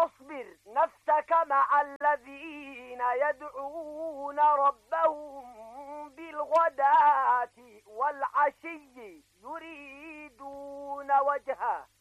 واصبر نفسك مع الذين يدعون ربهم بالغداة والعشي يريدون وجهه